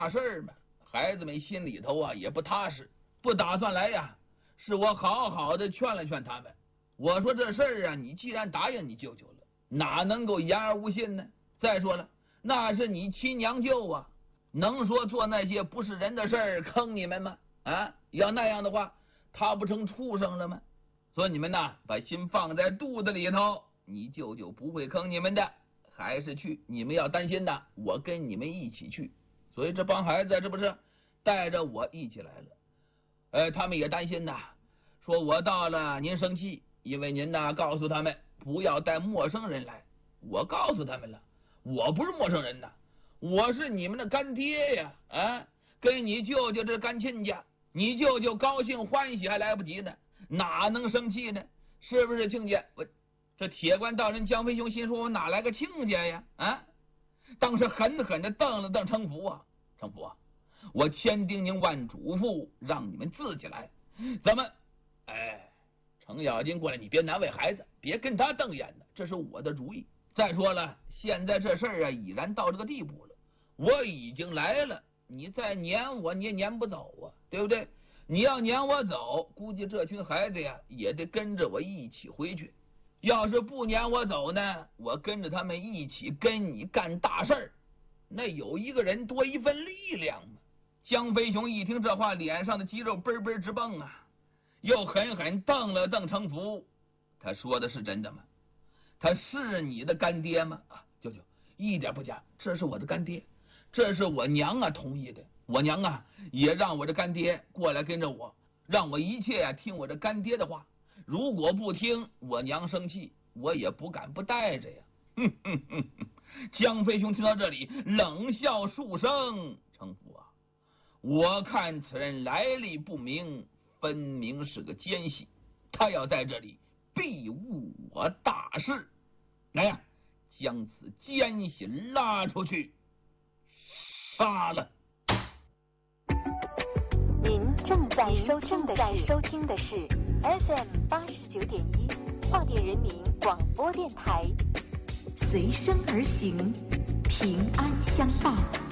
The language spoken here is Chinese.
事儿嘛，孩子们心里头啊也不踏实，不打算来呀。是我好好的劝了劝他们，我说这事儿啊，你既然答应你舅舅了，哪能够言而无信呢？再说了，那是你亲娘舅啊，能说做那些不是人的事儿坑你们吗？啊，要那样的话，他不成畜生了吗？所以你们呐，把心放在肚子里头，你舅舅不会坑你们的，还是去。你们要担心的，我跟你们一起去。所以这帮孩子这不是带着我一起来了。他们也担心呐，说我到了您生气，因为您呐告诉他们不要带陌生人来。我告诉他们了，我不是陌生人呐，我是你们的干爹呀！啊，跟你舅舅这干亲家，你舅舅高兴欢喜还来不及呢，哪能生气呢？是不是亲家？我这铁关道人江飞雄心说，我哪来个亲家呀？啊！当时狠狠的瞪了瞪程福啊，程福啊，我千叮咛万嘱咐，让你们自己来。咱们，程咬金过来，你别难为孩子，别跟他瞪眼呢，这是我的主意。再说了，现在这事儿啊，已然到这个地步了，我已经来了，你再撵我，你也撵不走啊，对不对？你要撵我走，估计这群孩子呀，也得跟着我一起回去。要是不撵我走呢，我跟着他们一起跟你干大事儿，那有一个人多一份力量嘛。江飞雄一听这话，脸上的肌肉嘣嘣直蹦啊，又狠狠瞪了瞪程福。他说的是真的吗？他是你的干爹吗？啊，舅舅，一点不假，这是我的干爹，这是我娘啊同意的。我娘啊也让我这干爹过来跟着我，让我一切啊听我这干爹的话。如果不听，我娘生气，我也不敢不带着呀。哼哼哼哼！江飞雄听到这里，冷笑数声：“程福啊，我看此人来历不明，分明是个奸细，他要在这里必误我大事。来呀，将此奸细拉出去，杀了！” 您正在收听的是 FM 89.1跨电人民广播电台， 随声而行，平安相伴。